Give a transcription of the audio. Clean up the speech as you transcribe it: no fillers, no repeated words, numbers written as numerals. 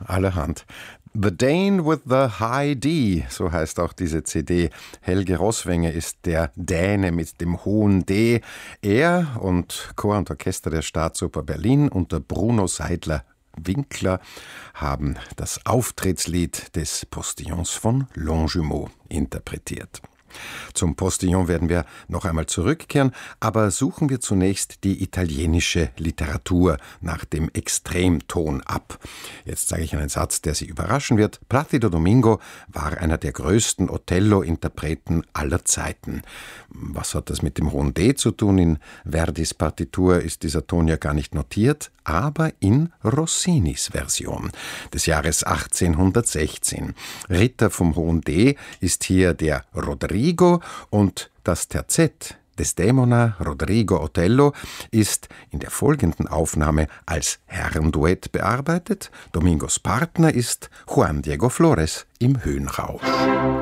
allerhand. The Dane with the High D, so heißt auch diese CD. Helge Roßwenge ist der Däne mit dem hohen D. Er und Chor und Orchester der Staatsoper Berlin unter Bruno Seidler-Winkler haben das Auftrittslied des Postillons von Longjumeau interpretiert. Zum Postillon werden wir noch einmal zurückkehren, aber suchen wir zunächst die italienische Literatur nach dem Extremton ab. Jetzt sage ich einen Satz, der Sie überraschen wird. Placido Domingo war einer der größten Othello-Interpreten aller Zeiten. Was hat das mit dem hohen D zu tun? In Verdis Partitur ist dieser Ton ja gar nicht notiert, aber in Rossinis Version des Jahres 1816. Ritter vom hohen D ist hier der Rodrigo und das Terzett Desdemona, Rodrigo, Othello ist in der folgenden Aufnahme als Herrenduett bearbeitet. Domingos Partner ist Juan Diego Flores im Höhenrausch.